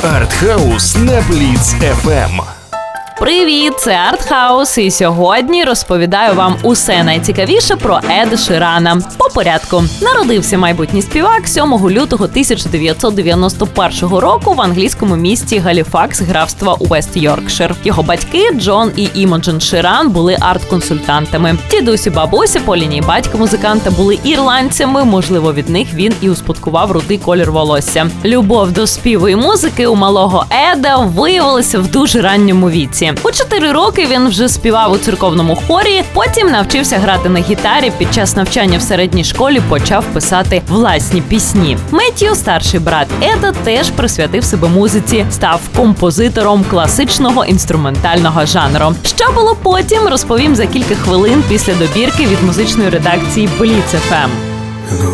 Артхаус на Бліц FM. Привіт, це Артхаус, і сьогодні розповідаю вам усе найцікавіше про Еда Ширана. По порядку. Народився майбутній співак 7 лютого 1991 року в англійському місті Галіфакс, графства Уест-Йоркшир. Його батьки Джон і Імоджен Ширан були арт-консультантами. Дідусь і бабуся по лінії батька музиканта були ірландцями, можливо, від них він і успадкував рудий колір волосся. Любов до співу і музики у малого Еда виявилася в дуже ранньому віці. У 4 роки він вже співав у церковному хорі, потім навчився грати на гітарі, під час навчання в середній школі почав писати власні пісні. Меттью, старший брат Еда, теж присвятив себе музиці, став композитором класичного інструментального жанру. Що було потім, розповім за кілька хвилин після добірки від музичної редакції Бліц FM.